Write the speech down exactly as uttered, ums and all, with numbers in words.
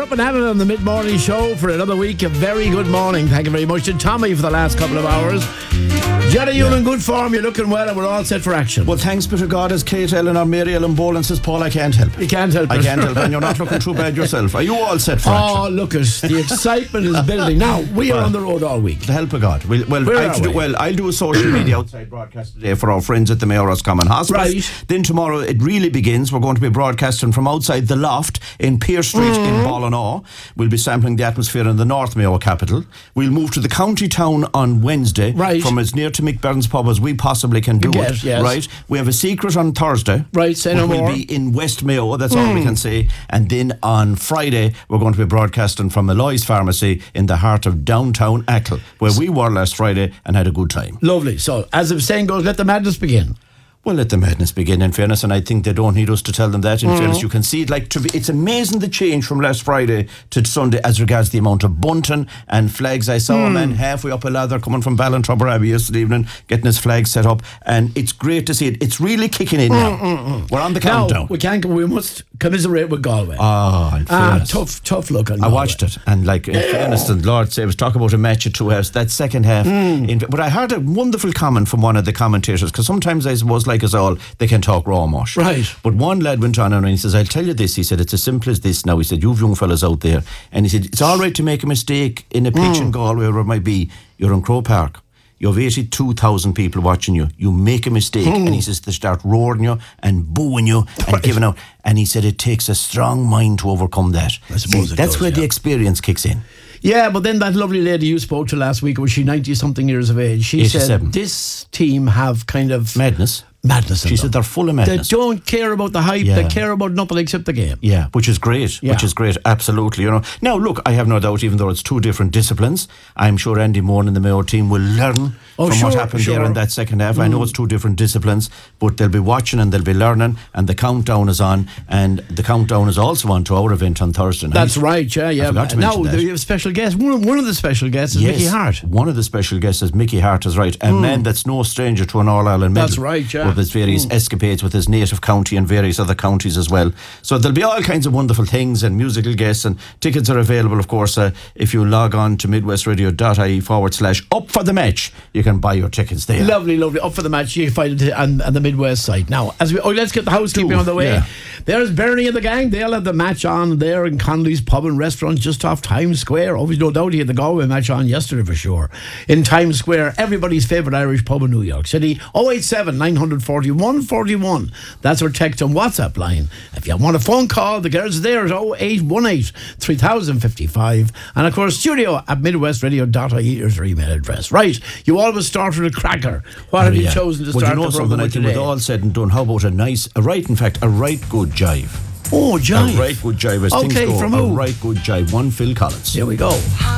up and at it on the mid-morning show for another week. A very good morning. Thank you very much to Tommy for the last couple of hours. Jenny, you're yeah. in good form, you're looking well, and we're all set for action. Well, thanks be to God, as Kate Ellen or Mary Ellen Boland says, Paul, I can't help it. You can't help I it. I can't help it, and you're not looking too bad yourself. Are you all set for action? Oh, look at the excitement is building. Now, we well, are on the road all week. With the help of God. We'll, well, Where I'll are do, we? well, I'll do a social media outside broadcast today for our friends at the Mayor's Common Hospital. Right. Then tomorrow it really begins. We're going to be broadcasting from outside the Loft in Pearse Street mm. in Ballinaw. We'll be sampling the atmosphere in the North Mayo capital. We'll move to the county town on Wednesday. Right. From as near to Mick Byrne's pub as we possibly can do Get, it. yes. Right. We have a secret on Thursday. Right, say no we'll more. be in West Mayo, that's mm. all we can say. And then on Friday we're going to be broadcasting from Eloy's Pharmacy in the heart of downtown Achill, where we were last Friday and had a good time. Lovely. So, as the saying goes, let the madness begin. Well, let the madness begin, in fairness, and I think they don't need us to tell them that. In mm. fairness, you can see it like to be, it's amazing the change from last Friday to Sunday as regards the amount of bunting and flags. I saw mm. a man halfway up a ladder coming from Ballintrubber Abbey yesterday evening, getting his flag set up, and it's great to see it. It's really kicking in now. Mm, mm, mm. We're on the countdown. Now, we can't. We must commiserate with Galway. Oh, in fairness. Ah, tough, tough look on I Galway. watched it, and like in fairness, the Lord say, I was talking about a match at two halves. That second half, mm. in, but I heard a wonderful comment from one of the commentators, because sometimes I suppose, like us all, they can talk raw mush. Right. But one lad went on and he says, I'll tell you this. He said, it's as simple as this now. He said, you've young fellas out there. And he said, it's all right to make a mistake in a pitch mm. in Galway, wherever it might be. You're in Croke Park. You have eighty-two thousand people watching you. You make a mistake. Mm. And he says, they start roaring you and booing you and right. giving out. And he said, it takes a strong mind to overcome that. I suppose See, it that's does, where yeah. the experience kicks in. Yeah, but then that lovely lady you spoke to last week, was she ninety-something years of age? She eighty-seven. said, this team have kind of... Madness. Madness. She said they're full of madness. They don't care about the hype. Yeah. They care about nothing except the game. Yeah, which is great. Yeah. Which is great. Absolutely. You know. Now, look, I have no doubt, even though it's two different disciplines, I'm sure Andy Moore and the Mayo team will learn oh, from sure, what happened sure. there in that second half. Mm. I know it's two different disciplines, but they'll be watching and they'll be learning, and the countdown is on, and the countdown is also on to our event on Thursday night. That's right. Yeah, yeah. I forgot to now mention that. we have a special guest. One, one of the special guests is yes, Mickey Hart. One of the special guests is Mickey Hart, is right. A mm. man that's no stranger to an All Ireland medal. That's right. Yeah. With his various mm. escapades with his native county and various other counties as well. So there'll be all kinds of wonderful things and musical guests, and tickets are available, of course, uh, if you log on to midwestradio.ie forward slash up for the match. You can buy your tickets there. Lovely, lovely. Up for the match. You can find it on, on the Midwest site. Now, as we oh, let's get the housekeeping Ooh, on the way. yeah. There's Bernie and the gang. They'll have the match on there in Connolly's Pub and Restaurant just off Times Square. Always no doubt he had the Galway match on yesterday for sure. In Times Square, everybody's favourite Irish pub in New York City. oh eight seven, nine four one, one four one. That's our text and WhatsApp line. If you want a phone call, the girls are there at oh eight one eight, three thousand fifty-five. And of course, studio at midwestradio.ie is our email address. Right, you always start with a cracker. What Oh, have you yeah. chosen to well, start you know the something, program I with think today? with all said and done, how about a nice, a right, in fact, a right good jive. Oh, jive. A right good jive as Okay, things go. from a who? right good jive. One Phil Collins. Here we go.